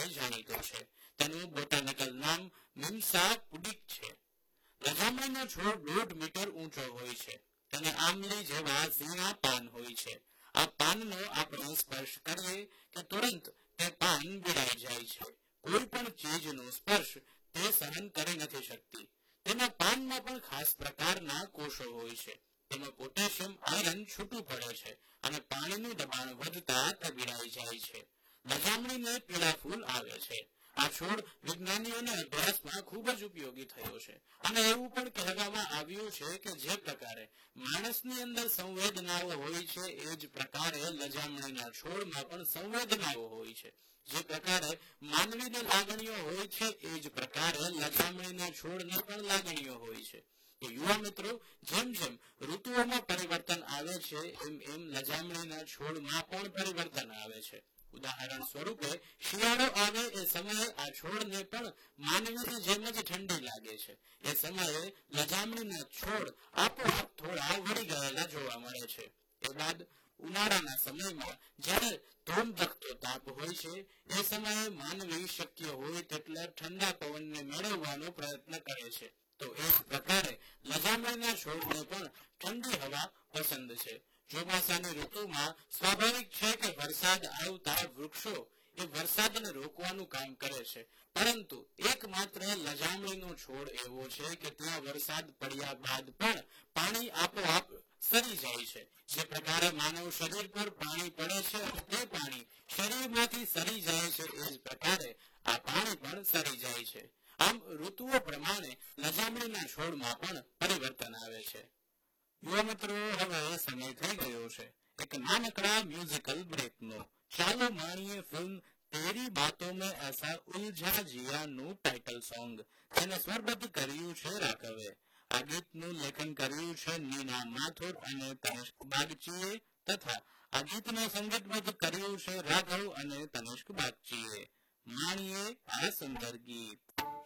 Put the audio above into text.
જાણીતો છે. તેનું બોટાનિકલ નામ મિમ્સા પુડિક છે. લજામણીનો છોડ 1.5 મીટર ઊંચો હોય છે. તેને આંબલી જેવા ઝીણા પાન હોય છે. આ પાનનો આપણે સ્પર્શ કરીએ કે તુરંત તે પાન વિરાઈ જાય છે. કોઈ પણ ચીજનો સ્પર્શ તે સહન કરી નથી શકતી. તેના પાનમાં પણ ખાસ પ્રકારના કોષો હોય છે. તેમાં પોટેશિયમ આયરન છૂટું પડે છે અને પાણીનું દબાણ વધતા તે વિરાઈ જાય છે. લજામણીને પીળા ફૂલ આવે છે. આ છોડ વિજ્ઞાનીઓના અભ્યાસમાં ખૂબ જ ઉપયોગી થયો છે અને એવું પણ કહેવામાં આવ્યું છે કે જે પ્રકારે માણસની અંદર સંવેદનાઓ હોય છે એ જ પ્રકારે લજામણીના છોડમાં પણ સંવેદનાઓ હોય છે. જે પ્રકારે માનવીને લાગણીઓ હોય છે એ જ પ્રકારે લજામણીના છોડને પણ લાગણીઓ હોય છે. તો યુવા મિત્રો, જેમ જેમ ઋતુઓમાં પરિવર્તન આવે છે એમ એમ લજામણીના છોડમાં પણ પરિવર્તન આવે છે. ઉદાહરણ સ્વરૂપે શિયાળો આવે એ સમયે આ છોડને પણ માનવીની જેમ જ ઠંડી લાગે છે. એ સમયે લજામણીના છોડ આપોઆપ થોડા વળી ગયેલા જોવા મળે છે. એ બાદ ઉનાળાના સમયમાં જ્યારે ધોમધખતો તાપ હોય છે એ સમયે માનવી શક્ય હોય તેટલા ઠંડા પવનને મેળવવાનો પ્રયત્ન કરે છે. તો એ જ પ્રકારે લજામણીના છોડને પણ ઠંડી હવા પસંદ છે. ચોમાસાની ઋતુમાં સ્વાભાવિક છે કે વરસાદ આવતા વૃક્ષો એ વરસાદને રોકવાનું કામ કરે છે. પરંતુ એકમાત્ર લજામણીનો છોડ એવો છે કે ત્યાં વરસાદ પડ્યા બાદ પણ પાણી આપોઆપ સરી જાય છે. જે પ્રકારે માનવ શરીર પર પાણી પડે છે તે પાણી શરીરમાંથી સરી જાય છે એ જ પ્રકારે આ પાણી પણ સરી જાય છે. આમ ઋતુઓ પ્રમાણે લજામણીના છોડમાં પણ પરિવર્તન આવે છે. યુવા મિત્રો, હવે સમય થઈ ગયો છે એક નાનકડા મ્યુઝિકલ બ્રેકનો. ચાલો માણીએ ફિલ્મ તેરી બાતો મેં એસા ઉલઝા જીયાનું ટાઇટલ સોંગ. તેને સ્વરબદ્ધ કર્યું છે રાઘવે. આ ગીતનું લેખન કર્યું છે નીના માથુર અને તનિષ્ક બાગચીએ તથા આ ગીતને સંગીતબદ્ધ કર્યું છે રાઘવ અને તનિષ્ક બાગચીએ. માણીએ આ સુંદર ગીત.